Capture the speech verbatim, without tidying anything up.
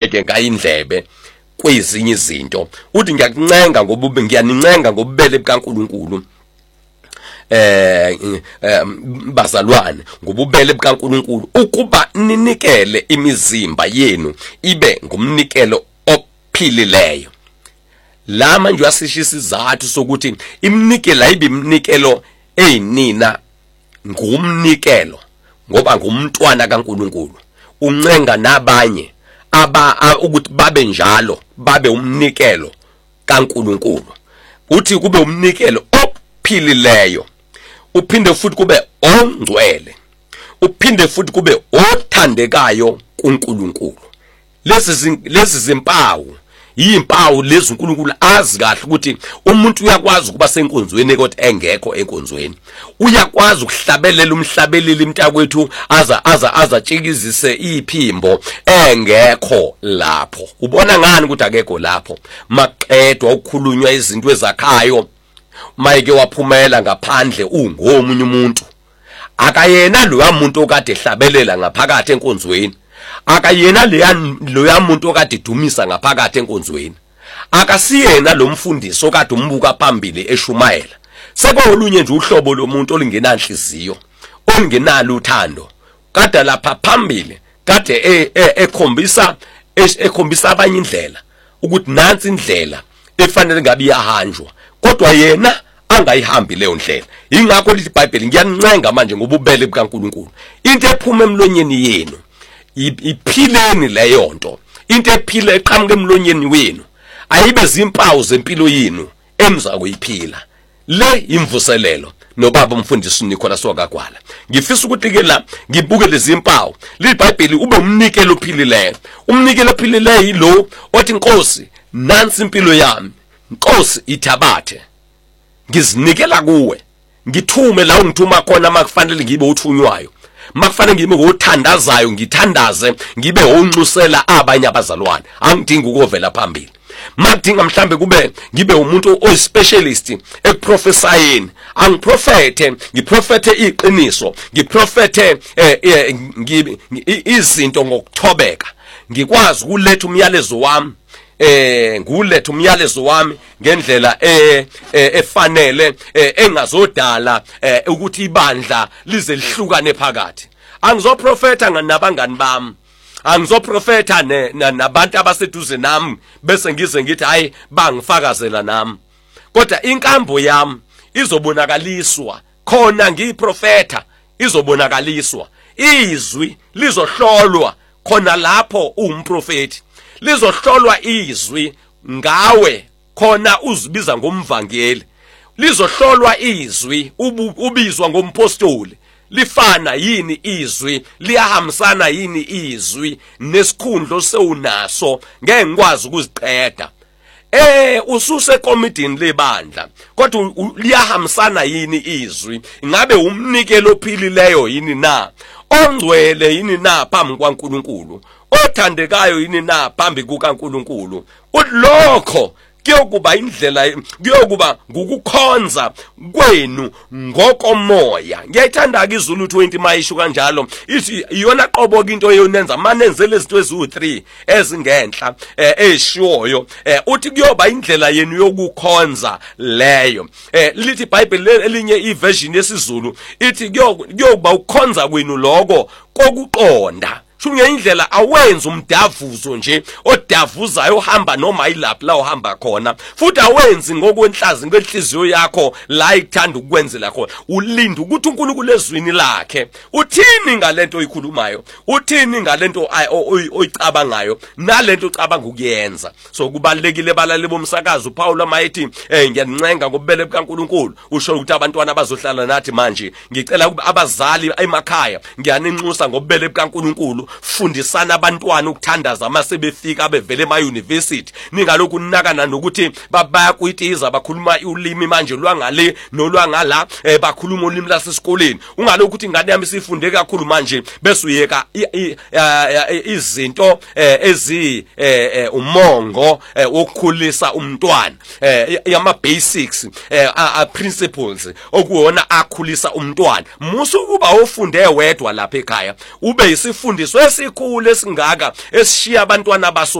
ngeke ngayindlebe kwezinye izinto. Uthi ngiyakuncenga ngoba ngiyanincenga ngobubele bukaNkulunkulu eh bazalwane ngobubele bukaNkulunkulu ukuba ninikele imizimba yenu ibe ngumnikelo ophilileyo. La manje uyasishisa izathu sokuthi imnikelo ayibe imnikelo eyinina ngumnikelo ngoba ngumntwana kaNkulunkulu. Uncenga nabanye aba ukuthi babe njalo, babe umnikelo kaNkulunkulu. Uthi kube umnikelo ophilileyo, uphinde futhi kube ongcwele, uphinde futhi kube othandekayo kuNkulunkulu. Lezi lezi zimpawu yimpawu lezi uNkulunkulu azi kahle ukuthi umuntu uyakwazi ukuba senkonzweni kodwa engekho enkonzweni. Uyakwazi ukuhlabelela umhlabeleli mntakwethu aza aza azatshikizise iphimbo engekho lapho. Ubona ngani ukuthi akekho lapho? Maqedwa ukukhulunywa izinto ezakhayo, mayike waphumela ngaphandle ungomunye umuntu. Akayena lo muntu okade ehlabelela ngaphakathi enkonzweni. Akayena leya loya muntu okade dumisa ngaphakathi enkonzweni. Akasiyena lo mfundisi okade umbuka phambili eshumayela. Sekolunye nje uhlobo lomuntu olingenanhliziyo, ongenalo uthando. Kade lapha phambili kade ekhombisa ekhombisa abanye indlela ukuthi nansi indlela efanele ngabe iyahanjwa, kodwa yena angayihambi leyo ndlela. Ingakho lithi iBhayibheli ngiyancenga manje ngobubele bukaNkulunkulu. Into ephuma emlonyeni yenu iphileni leyo nto. Into ephile eqhamuka emlonyeni wenu ayibe zimpawu zempilo yenu emza kuyiphila. Le imvuselelo nobaba umfundisi uNicholas Wakagwala. Ngifisa ukuthi ke la ngibuke lezi impawu. LiBhayibheli ube umnikelo ophilileyo. Umnikelo ophilileyo yilo othi Nkosi nansi impilo yami. Nkosi ithabathe. Ngizinikela kuwe. Ngithume la ungithuma khona makufanele ngibe uthunywayo. Makufanele ngibe ngothandazayo ngithandaze ngibe onxusela abanye abazalwane. Angidingi ukovela phambili. Makudinga mhlambe kube ngibe umuntu oyispecialist ekuprofesayeni. Angiprofete, ngiprofete iqiniso, ngiprofete izinto ngokuthobeka. Ngikwazi ukuletha umyalezo wami eh nguletha umyalezo wami ngendlela eh efanele engazodala ukuthi ibandla lize lihlukane phakathi. Angizoprofeta nabangani bami, angizoprofeta nabantu abaseduze nami bese ngize ngithi hayi bangifakazela nami, kodwa inkambo yami izobonakaliswa khona ngiyiprofeta, izobonakaliswa. Izwi lizohlolwa khona lapho umprofeti, lizohlolwa izwi ngawe khona uzibiza ngomvangeli, lizohlolwa izwi ubizwa ngompostoli. Lifana yini izwi, liyahambisana yini izwi nesikhundlo sewunaso ngeke ngikwazi ukuziqeda. Eh ususe komidini lebandla kodwa liyahambisana yini izwi, ngabe umnikelo ophilileyo yini na, ongcwele yini na phambi kwaNkulunkulu, othandekayo yini na phambi kukaNkulunkulu. Ulokho kuyokuba indlela, kuyokuba ngukukhonza kwenu ngokomoya. Ngiyayithanda ke iZulu twenty mayisho kanjalo, ithi iyona qobo into eyonenza manenzele izinto eziwu three ezingenhla eshiwoyo. Uthi kuyoba indlela yenu yokukhonza leyo. Lithi iBhayibheli elinye iversion yesiZulu ithi kuyoba ukukhonza kwenu lokho kokuqonda. Shunye indlela awenza umdavuzo nje odavuzayo ohamba noma yilaphi la uhamba khona, futhi awenzi ngokwenhlazi ngenhliziyo yakho la ikuthanda ukwenzela khona. Ulinda ukuthi uNkulunkulu ezwini lakhe uthini ngalento oyikhulumayo, uthini ngalento oyicabangayo nalento ocabanga ukuyenza. So kubalekile balali bomsakazo uPaul amayithi eh ngiyancenga ngobubele bukaNkulunkulu usho ukuthi abantwana abazohlala nathi manje ngicela ukuba abazali emakhaya ngiyaninxusa ngobubele bukaNkulunkulu, fundisana abantwana ukuthandaza masebefika bevele ema university. Ningalokhu ninakana nokuthi babaya kuyitiza bakhuluma ulimi manje lwangale nolwangala bakhuluma ulimi lasesikoleni. Ungalokhu ukuthi ingane yami sifunde kakhulu manje bese uyeka izinto ezi umongo wokukhulisa umntwana, yama basics principles okuwona akhulisa umntwana. Musu kuba ufunde wedwa lapha ekhaya ube isifundiswa esikhulu esingaka esishiya abantwana baso